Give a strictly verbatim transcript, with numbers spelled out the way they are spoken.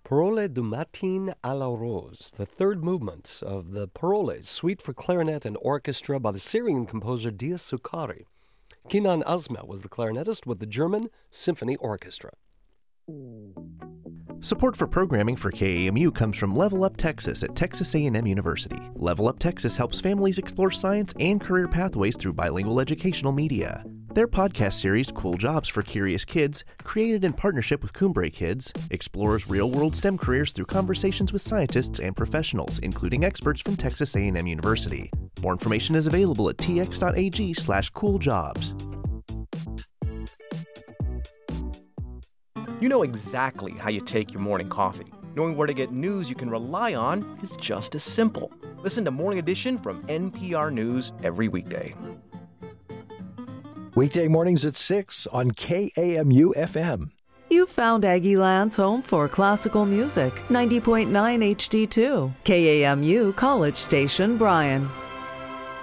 Parole du Matin à la Rose, the third movement of the Paroles, suite for clarinet and orchestra by the Syrian composer Dias Sukkari. Kenan Azmel was the clarinetist with the German Symphony Orchestra. Support for programming for K A M U comes from Level Up Texas at Texas A and M University. Level Up Texas helps families explore science and career pathways through bilingual educational media. Their podcast series, Cool Jobs for Curious Kids, created in partnership with Cumbre Kids, explores real-world STEM careers through conversations with scientists and professionals, including experts from Texas A and M University. More information is available at tx.ag slash cooljobs. You know exactly how you take your morning coffee. Knowing where to get news you can rely on is just as simple. Listen to Morning Edition from N P R News every weekday. Weekday mornings at six on K A M U F M. You found Aggieland's home for classical music, ninety point nine H D two, K A M U College Station, Bryan.